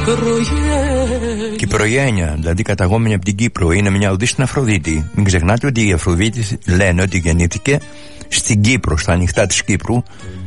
Κυπρογένεια, δηλαδή καταγόμενη από την Κύπρο, είναι μια οδή στην Αφροδίτη. Μην ξεχνάτε ότι η Αφροδίτη λένε ότι γεννήθηκε στην Κύπρο, στα ανοιχτά της Κύπρου,